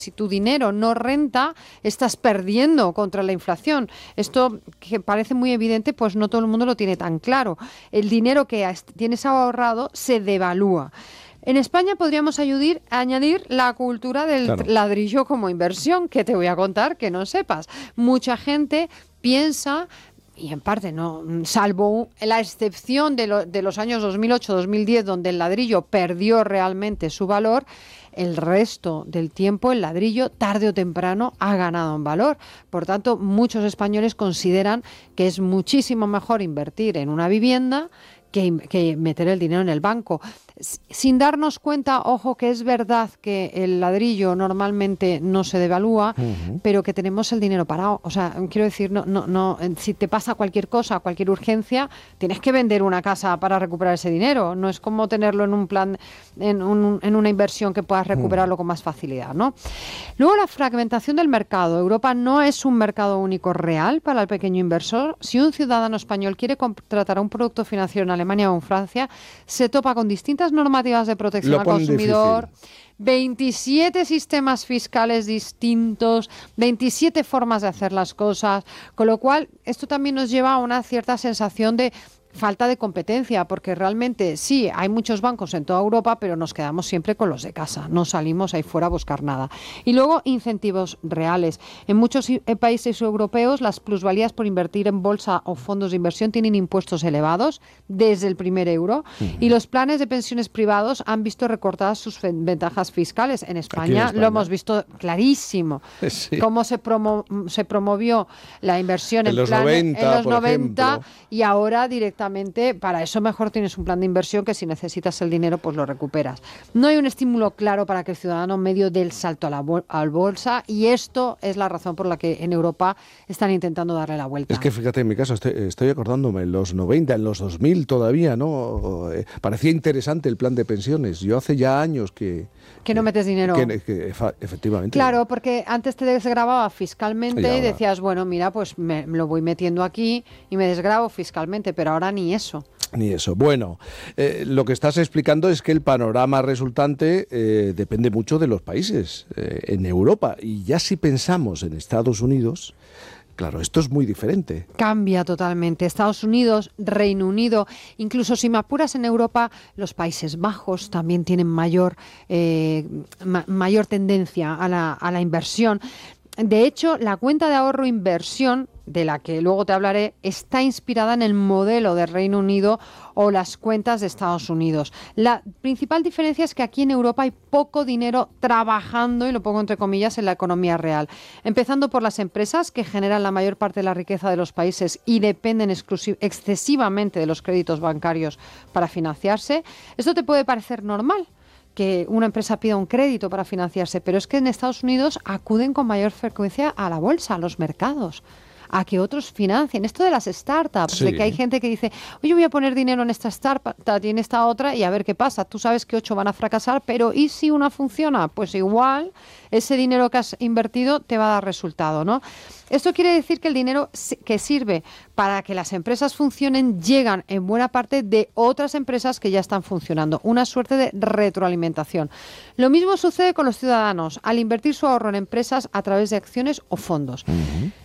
Si tu dinero no renta, estás perdiendo contra la inflación. Esto, que parece muy evidente, pues no todo el mundo lo tiene tan claro. El dinero que tienes ahorrado se devalúa. En España podríamos añadir la cultura del ladrillo como inversión, que te voy a contar que no sepas. Mucha gente piensa, y en parte no, salvo la excepción de los años 2008-2010, donde el ladrillo perdió realmente su valor, el resto del tiempo el ladrillo tarde o temprano ha ganado en valor. Por tanto, muchos españoles consideran que es muchísimo mejor invertir en una vivienda que meter el dinero en el banco. Sin darnos cuenta, ojo, que es verdad que el ladrillo normalmente no se devalúa, pero que tenemos el dinero parado. O sea, quiero decir, no, si te pasa cualquier cosa, cualquier urgencia, tienes que vender una casa para recuperar ese dinero. No es como tenerlo en un plan, en una inversión que puedas recuperarlo con más facilidad, ¿no? Luego, la fragmentación del mercado. Europa no es un mercado único real para el pequeño inversor. Si un ciudadano español quiere contratar un producto financiero en Alemania o en Francia, se topa con distintas normativas de protección al consumidor, 27 sistemas fiscales distintos, 27 formas de hacer las cosas, con lo cual esto también nos lleva a una cierta sensación de falta de competencia, porque realmente sí, hay muchos bancos en toda Europa, pero nos quedamos siempre con los de casa, no salimos ahí fuera a buscar nada. Y luego, incentivos reales. En muchos países europeos, las plusvalías por invertir en bolsa o fondos de inversión tienen impuestos elevados desde el primer euro, y los planes de pensiones privados han visto recortadas sus ventajas fiscales. En España lo hemos visto clarísimo. Sí. Cómo se promovió la inversión en los 90 y ahora directamente. Para eso mejor tienes un plan de inversión que si necesitas el dinero pues lo recuperas. No hay un estímulo claro para que el ciudadano medio dé el salto a la bolsa, y esto es la razón por la que en Europa están intentando darle la vuelta. Es que fíjate, en mi caso estoy acordándome, en los 90, en los 2000 todavía, ¿no? Parecía interesante el plan de pensiones. Yo hace ya años que no metes dinero. Efectivamente. Claro, porque antes te desgrababa fiscalmente y decías, bueno, mira, pues me lo voy metiendo aquí y me desgrabo fiscalmente, pero ahora ni eso. Ni eso. Bueno, lo que estás explicando es que el panorama resultante depende mucho de los países en Europa. Y ya si pensamos en Estados Unidos, claro, esto es muy diferente. Cambia totalmente. Estados Unidos, Reino Unido, incluso si me apuras en Europa, los Países Bajos también tienen mayor tendencia a la inversión. De hecho, la cuenta de ahorro inversión, de la que luego te hablaré, está inspirada en el modelo de Reino Unido o las cuentas de Estados Unidos. La principal diferencia es que aquí en Europa hay poco dinero trabajando, y lo pongo entre comillas, en la economía real. Empezando por las empresas, que generan la mayor parte de la riqueza de los países y dependen excesivamente de los créditos bancarios para financiarse. Esto te puede parecer normal, que una empresa pida un crédito para financiarse, pero es que en Estados Unidos acuden con mayor frecuencia a la bolsa, a los mercados, a que otros financien. Esto de las startups, de que hay gente que dice, oye, voy a poner dinero en esta startup y en esta otra y a ver qué pasa. Tú sabes que 8 van a fracasar, pero ¿y si una funciona? Pues igual ese dinero que has invertido te va a dar resultado, ¿no? Esto quiere decir que el dinero que sirve para que las empresas funcionen llegan en buena parte de otras empresas que ya están funcionando. Una suerte de retroalimentación. Lo mismo sucede con los ciudadanos al invertir su ahorro en empresas a través de acciones o fondos.